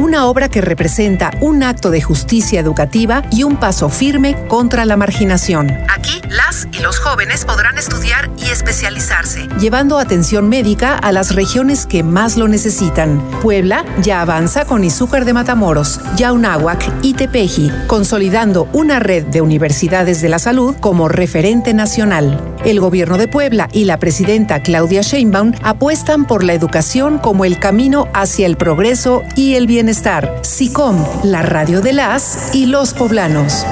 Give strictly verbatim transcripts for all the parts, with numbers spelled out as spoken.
una obra que representa un acto de justicia educativa y un paso firme contra la marginación. Aquí, las y los jóvenes podrán estudiar y especializarse, llevando atención médica a las regiones que más lo necesitan. Puebla ya avanza con Izúcar de Matamoros, Yaunáhuac y Tepeji, consolidando una red de universidades de la salud como referente nacional. El gobierno de Puebla y la presidenta Claudia Sheinbaum apuestan por la educación como el camino hacia el progreso y el bienestar. SICOM, la radio de las y los poblanos.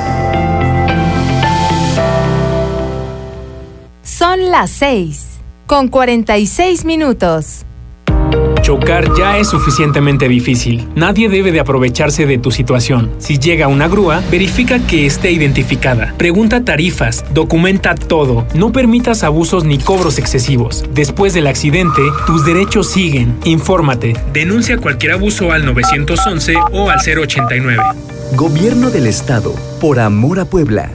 Son las seis, con cuarenta y seis minutos. Chocar ya es suficientemente difícil. Nadie debe de aprovecharse de tu situación. Si llega una grúa, verifica que esté identificada. Pregunta tarifas, documenta todo. No permitas abusos ni cobros excesivos. Después del accidente, tus derechos siguen. Infórmate. Denuncia cualquier abuso al nueve once o al cero ochenta y nueve. Gobierno del Estado, por amor a Puebla.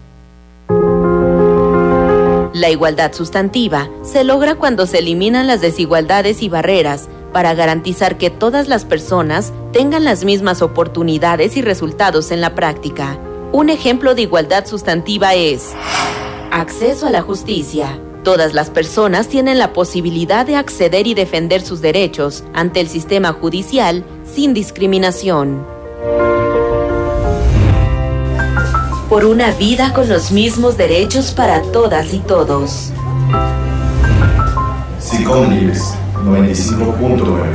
La igualdad sustantiva se logra cuando se eliminan las desigualdades y barreras para garantizar que todas las personas tengan las mismas oportunidades y resultados en la práctica. Un ejemplo de igualdad sustantiva es acceso a la justicia. Todas las personas tienen la posibilidad de acceder y defender sus derechos ante el sistema judicial sin discriminación. Por una vida con los mismos derechos para todas y todos. SICOM Libres, noventa y cinco punto nueve.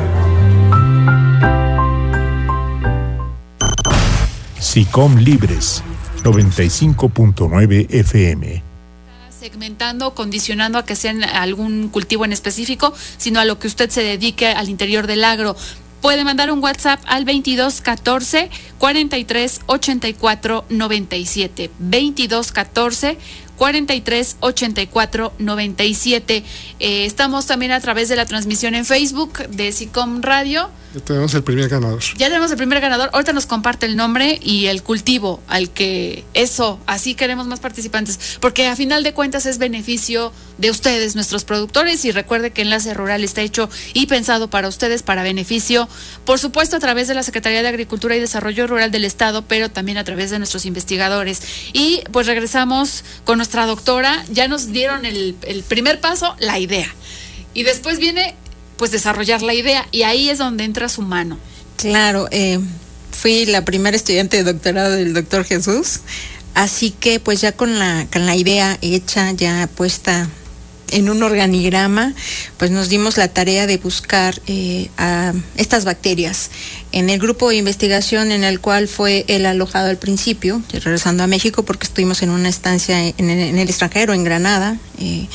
SICOM Libres, noventa y cinco punto nueve F M. Segmentando, condicionando a que sea algún cultivo en específico, sino a lo que usted se dedique al interior del agro. Puede mandar un WhatsApp al veintidós catorce cuarenta y tres ochenta y cuatro noventa y siete. veintidós catorce cuarenta y tres ochenta y cuatro noventa y siete. Eh, estamos también a través de la transmisión en Facebook de SICOM Radio. Ya tenemos el primer ganador. Ya tenemos el primer ganador. Ahorita nos comparte el nombre y el cultivo al que eso, así queremos más participantes, porque a final de cuentas es beneficio de ustedes, nuestros productores, y recuerde que Enlace Rural está hecho y pensado para ustedes, para beneficio, por supuesto a través de la Secretaría de Agricultura y Desarrollo Rural del Estado, pero también a través de nuestros investigadores. Y pues regresamos con nuestra doctora. Ya nos dieron el, el primer paso, la idea, y después viene pues desarrollar la idea, y ahí es donde entra su mano. Claro, eh, fui la primera estudiante de doctorado del doctor Jesús, así que pues ya con la, con la idea hecha, ya puesta en un organigrama, pues nos dimos la tarea de buscar eh, a estas bacterias en el grupo de investigación en el cual fue él alojado al principio, regresando a México porque estuvimos en una estancia en el, en el extranjero, en Granada, eh,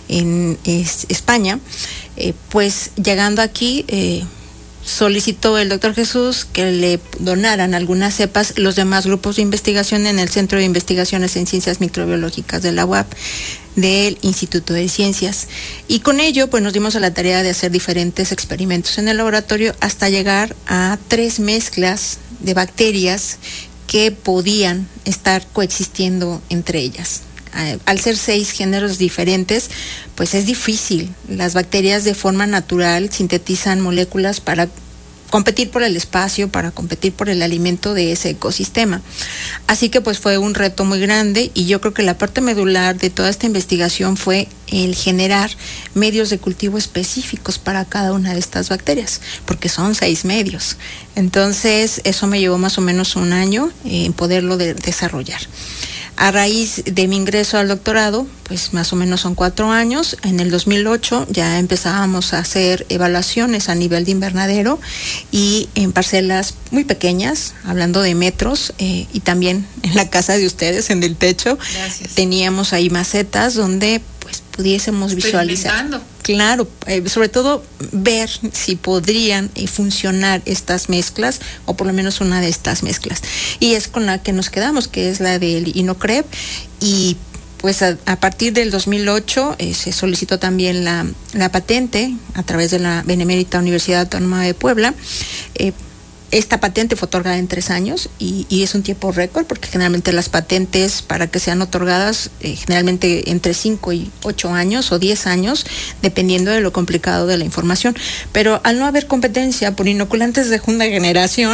en es, España. Eh, pues llegando aquí eh, solicitó el doctor Jesús que le donaran algunas cepas los demás grupos de investigación en el Centro de Investigaciones en Ciencias Microbiológicas de la U A P, del Instituto de Ciencias, y con ello pues nos dimos a la tarea de hacer diferentes experimentos en el laboratorio hasta llegar a tres mezclas de bacterias que podían estar coexistiendo entre ellas. Al ser seis géneros diferentes, pues es difícil. Las bacterias de forma natural sintetizan moléculas para competir por el espacio, para competir por el alimento de ese ecosistema. Así que pues fue un reto muy grande, y yo creo que la parte medular de toda esta investigación fue el generar medios de cultivo específicos para cada una de estas bacterias, porque son seis medios. Entonces eso me llevó más o menos un año en poderlo de- desarrollar. A raíz de mi ingreso al doctorado, pues más o menos son cuatro años. En el dos mil ocho ya empezábamos a hacer evaluaciones a nivel de invernadero y en parcelas muy pequeñas, hablando de metros, eh, y también en la casa de ustedes, en el techo. Gracias. Teníamos ahí macetas donde pues pudiésemos visualizar. Claro, eh, sobre todo ver si podrían eh, funcionar estas mezclas, o por lo menos una de estas mezclas. Y es con la que nos quedamos, que es la del Inocrep, y pues a, a partir del dos mil ocho eh, se solicitó también la, la patente a través de la Benemérita Universidad Autónoma de Puebla. Eh, Esta patente fue otorgada en tres años y, y es un tiempo récord, porque generalmente las patentes para que sean otorgadas eh, generalmente entre cinco y ocho años o diez años, dependiendo de lo complicado de la información. Pero al no haber competencia por inoculantes de segunda generación,